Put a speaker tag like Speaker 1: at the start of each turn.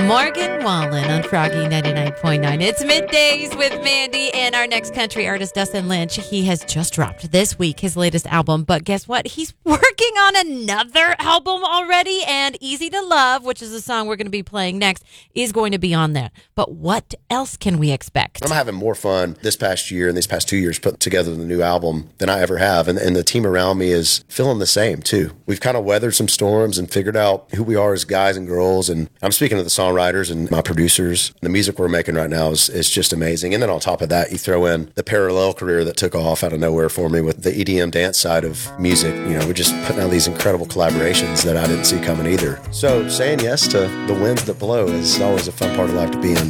Speaker 1: Morgan Wallen on Froggy 99.9. It's Middays with Mandy and our next country artist, Dustin Lynch. He has just dropped this week his latest album, but guess what? He's working on another album already, and Easy to Love, which is the song we're going to be playing next, is going to be on that. But what else can we expect?
Speaker 2: I'm having more fun this past year and these past 2 years putting together the new album than I ever have. And the team around me is feeling the same, too. We've kind of weathered some storms and figured out who we are as guys and girls. And I'm speaking to the songwriters and my producers. The music we're making right now is just amazing. And then on top of that, you throw in the parallel career that took off out of nowhere for me with the EDM dance side of music. You know, we're just putting out these incredible collaborations that I didn't see coming either. So saying yes to the winds that blow is always a fun part of life to be in.